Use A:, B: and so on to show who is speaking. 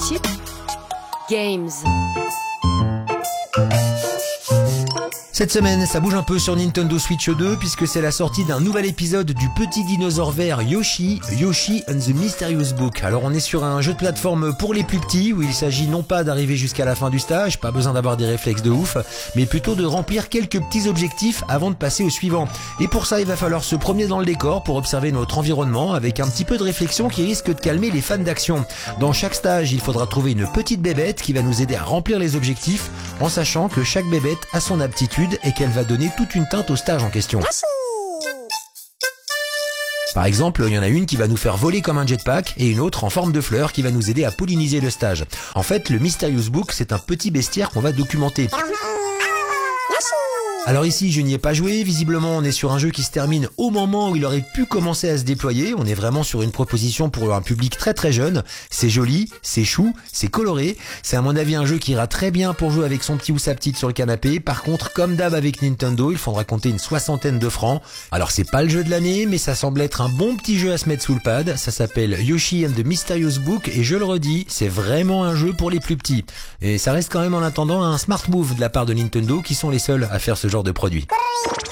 A: Chip Games.
B: Cette semaine, ça bouge un peu sur Nintendo Switch 2 puisque c'est la sortie d'un nouvel épisode du petit dinosaure vert Yoshi, Yoshi and the Mysterious Book. Alors on est sur un jeu de plateforme pour les plus petits où il s'agit non pas d'arriver jusqu'à la fin du stage, pas besoin d'avoir des réflexes de ouf, mais plutôt de remplir quelques petits objectifs avant de passer au suivant. Et pour ça, il va falloir se promener dans le décor pour observer notre environnement avec un petit peu de réflexion qui risque de calmer les fans d'action. Dans chaque stage, il faudra trouver une petite bébête qui va nous aider à remplir les objectifs en sachant que chaque bébête a son aptitude et qu'elle va donner toute une teinte au stage en question. Par exemple, il y en a une qui va nous faire voler comme un jetpack et une autre en forme de fleur qui va nous aider à polliniser le stage. En fait, le Mysterious Book, c'est un petit bestiaire qu'on va documenter. Alors ici, je n'y ai pas joué, visiblement on est sur un jeu qui se termine au moment où il aurait pu commencer à se déployer, on est vraiment sur une proposition pour un public très très jeune, c'est joli, c'est chou, c'est coloré, c'est à mon avis un jeu qui ira très bien pour jouer avec son petit ou sa petite sur le canapé, par contre comme d'hab avec Nintendo, il faudra compter une 60aine de francs, alors c'est pas le jeu de l'année, mais ça semble être un bon petit jeu à se mettre sous le pad, ça s'appelle Yoshi and the Mysterious Book et je le redis, c'est vraiment un jeu pour les plus petits, et ça reste quand même en attendant un smart move de la part de Nintendo qui sont les seuls à faire ce genre de produit.